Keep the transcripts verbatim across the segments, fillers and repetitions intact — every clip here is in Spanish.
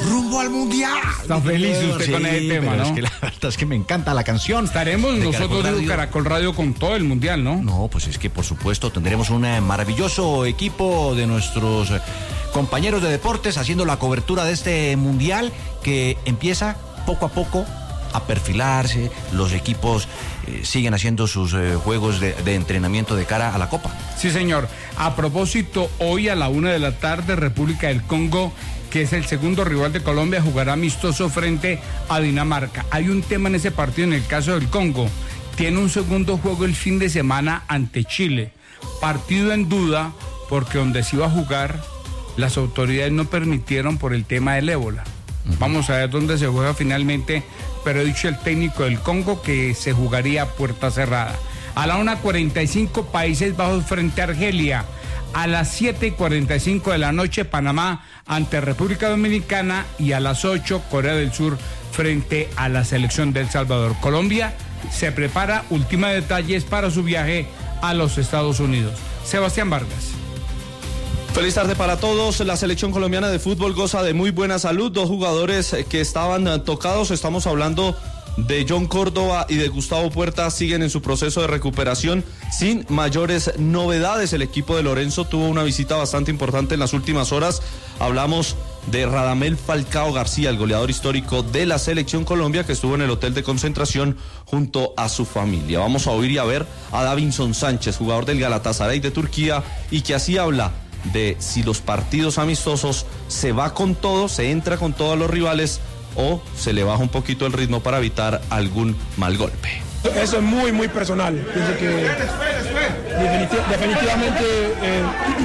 rumbo al mundial. Está feliz usted sí, con ese tema, ¿no? Es que la verdad es que me encanta la canción. Estaremos nosotros de Caracol Radio con todo el mundial, ¿no? No, pues es que por supuesto tendremos un maravilloso equipo de nuestros compañeros de deportes haciendo la cobertura de este mundial que empieza poco a poco a perfilarse. Los equipos eh, siguen haciendo sus eh, juegos de, de entrenamiento de cara a la Copa. Sí, señor. A propósito, hoy a la una de la tarde, República del Congo, que es el segundo rival de Colombia, jugará amistoso frente a Dinamarca. Hay un tema en ese partido, en el caso del Congo. Tiene un segundo juego el fin de semana ante Chile. Partido en duda, porque donde se iba a jugar, las autoridades no permitieron por el tema del ébola. Uh-huh. Vamos a ver dónde se juega finalmente, pero ha dicho el técnico del Congo que se jugaría a puerta cerrada. A la una cuarenta y cinco, Países Bajos frente a Argelia. A las siete y cuarenta y cinco de la noche, Panamá ante República Dominicana. Y a las ocho, Corea del Sur frente a la selección de El Salvador. Colombia se prepara, última detalles para su viaje a los Estados Unidos. Sebastián Vargas. Feliz tarde para todos. La selección colombiana de fútbol goza de muy buena salud. Dos jugadores que estaban tocados, estamos hablando de John Córdoba y de Gustavo Puerta, siguen en su proceso de recuperación sin mayores novedades. El equipo de Lorenzo tuvo una visita bastante importante en las últimas horas. Hablamos de Radamel Falcao García, el goleador histórico de la selección Colombia, que estuvo en el hotel de concentración junto a su familia. Vamos a oír y a ver a Davinson Sánchez, jugador del Galatasaray de Turquía, y que así habla de si los partidos amistosos se va con todo, se entra con todos los rivales, o se le baja un poquito el ritmo para evitar algún mal golpe. Eso es muy, muy personal. Pienso que definitiv- definitivamente eh,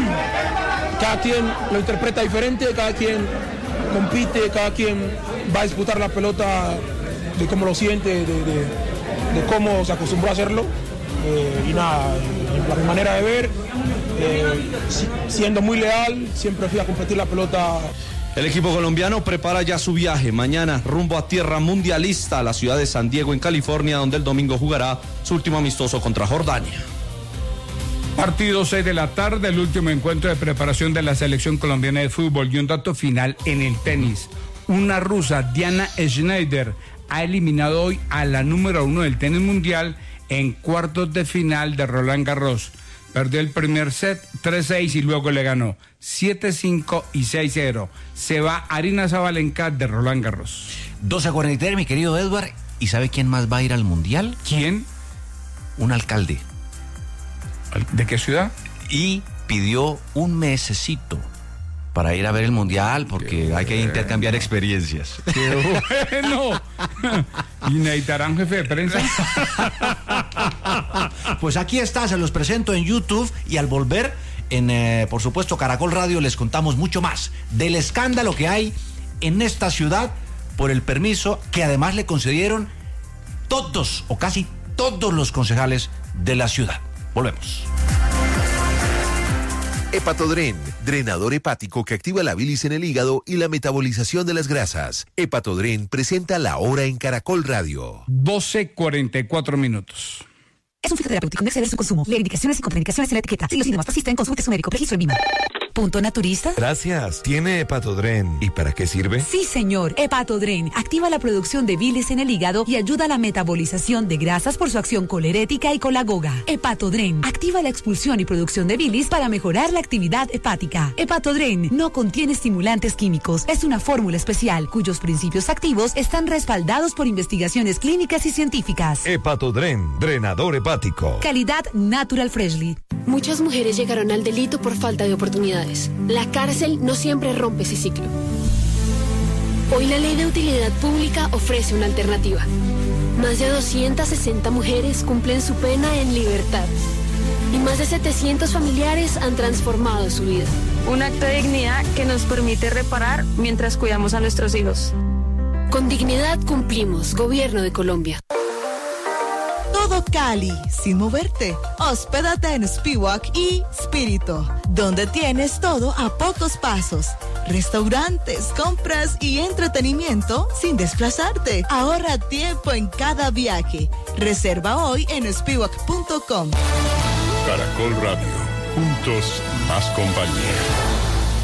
cada quien lo interpreta diferente, cada quien compite, cada quien va a disputar la pelota de cómo lo siente, de, de, de cómo se acostumbró a hacerlo. Eh, y nada, la mi manera de ver, eh, si, siendo muy leal, siempre fui a competir la pelota. El equipo colombiano prepara ya su viaje mañana rumbo a tierra mundialista, a la ciudad de San Diego, en California, donde el domingo jugará su último amistoso contra Jordania. Partido seis de la tarde, el último encuentro de preparación de la selección colombiana de fútbol. Y un dato final en el tenis. Una rusa, Diana Schneider, ha eliminado hoy a la número uno del tenis mundial en cuartos de final de Roland Garros. Perdió el primer set tres seis y luego le ganó siete cinco y seis cero. Se va Aryna Sabalenka de Roland Garros. doce cuarenta y tres, mi querido Edward. ¿Y sabe quién más va a ir al mundial? ¿Quién? Un alcalde. ¿De qué ciudad? Y pidió un mesecito para ir a ver el mundial, porque Qué hay que intercambiar experiencias. ¡Qué bueno! ¿Y necesitarán jefe de prensa? Pues aquí está, se los presento en YouTube, y al volver, en eh, por supuesto Caracol Radio, les contamos mucho más del escándalo que hay en esta ciudad por el permiso que además le concedieron todos o casi todos los concejales de la ciudad. Volvemos. Hepatodren, drenador hepático que activa la bilis en el hígado y la metabolización de las grasas. Hepatodren presenta La Hora en Caracol Radio. doce cuarenta y cuatro minutos. Es un fitoterapéutico, no exceder su consumo. Lee indicaciones y contraindicaciones en la etiqueta. Si los síntomas persisten, consulte a su médico. Registro en Vima. ¿Punto naturista? Gracias. ¿Tiene Hepatodren? ¿Y para qué sirve? Sí, señor. Hepatodren activa la producción de bilis en el hígado y ayuda a la metabolización de grasas por su acción colerética y colagoga. Hepatodren activa la expulsión y producción de bilis para mejorar la actividad hepática. Hepatodren no contiene estimulantes químicos. Es una fórmula especial cuyos principios activos están respaldados por investigaciones clínicas y científicas. Hepatodren, drenador hepático. Calidad Natural Freshly. Muchas mujeres llegaron al delito por falta de oportunidades. La cárcel no siempre rompe ese ciclo. Hoy la Ley de Utilidad Pública ofrece una alternativa. Más de doscientas sesenta mujeres cumplen su pena en libertad. Y más de setecientos familiares han transformado su vida. Un acto de dignidad que nos permite reparar mientras cuidamos a nuestros hijos. Con dignidad cumplimos, Gobierno de Colombia. Todo Cali, sin moverte. Hospédate en Spiwak y Spirito, donde tienes todo a pocos pasos. Restaurantes, compras y entretenimiento sin desplazarte. Ahorra tiempo en cada viaje. Reserva hoy en spiwak punto com. Caracol Radio, juntos más compañía.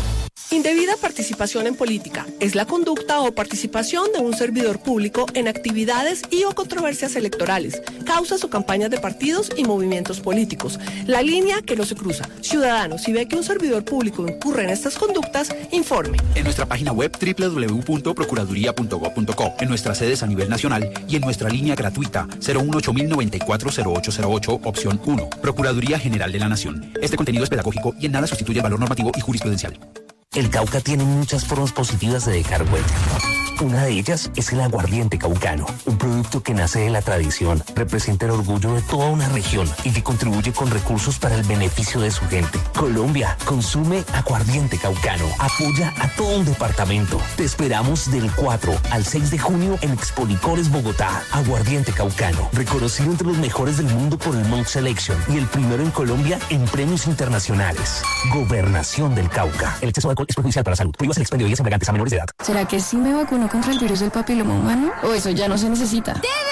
Indebida participación en política es la conducta o participación de un servidor público en actividades y o controversias electorales, causas o campañas de partidos y movimientos políticos. La línea que no se cruza. Ciudadano, si ve que un servidor público incurre en estas conductas, informe. En nuestra página web doble u doble u doble u punto procuraduría punto gob punto co, en nuestras sedes a nivel nacional y en nuestra línea gratuita cero uno ocho mil noventa y cuatro cero ocho cero ocho, opción uno. Procuraduría General de la Nación. Este contenido es pedagógico y en nada sustituye el valor normativo y jurisprudencial. El Cauca tiene muchas formas positivas de dejar huella. Una de ellas es el aguardiente caucano, un producto que nace de la tradición, representa el orgullo de toda una región y que contribuye con recursos para el beneficio de su gente. Colombia, consume aguardiente caucano, apoya a todo un departamento. Te esperamos del cuatro al seis de junio en Expolicores Bogotá. Aguardiente caucano, reconocido entre los mejores del mundo por el Mount Selection y el primero en Colombia en premios internacionales. Gobernación del Cauca. El exceso de alcohol es perjudicial para la salud. Prohíbas el expendio de bebidas embriagantes a menores de edad. ¿Será que sí me vacuno contra el virus del papiloma humano? ¿O eso ya no se necesita? ¡Debe